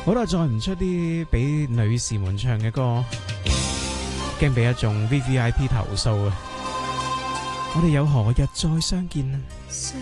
好啦，再唔出啲俾女士們唱嘅歌，驚俾一眾 VVIP 投訴啊！我哋有何日再相見啊？